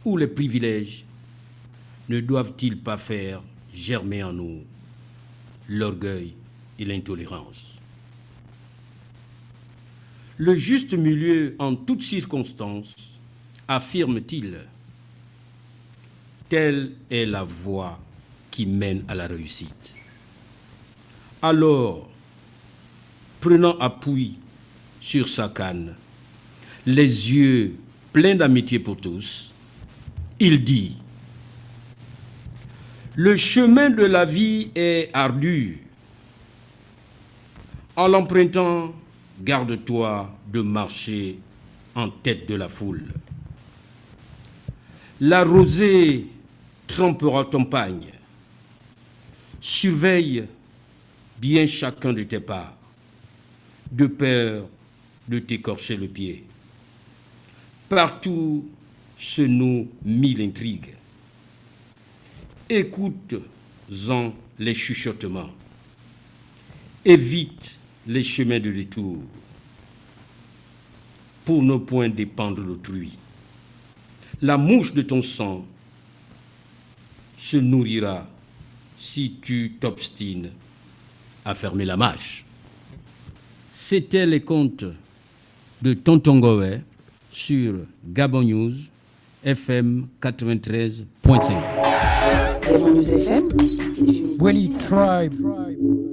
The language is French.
ou les privilèges ne doivent-ils pas faire germer en nous l'orgueil et l'intolérance? Le juste milieu en toutes circonstances, affirme-t-il, telle est la voie qui mène à la réussite. Alors, prenant appui sur sa canne, les yeux pleins d'amitié pour tous, il dit: le chemin de la vie est ardu. En l'empruntant, garde-toi de marcher en tête de la foule. La rosée trompera ton pagne. Surveille bien chacun de tes pas, de peur de t'écorcher le pied. Partout se nouent mille intrigues. Écoute-en les chuchotements. Évite les chemins de détour pour ne point dépendre d'autrui. La mouche de ton sang se nourrira si tu t'obstines à fermer la mâche. C'était les contes de Tonton Goé sur Gabon News FM 93.5. Gabon News FM, Wally Tribe.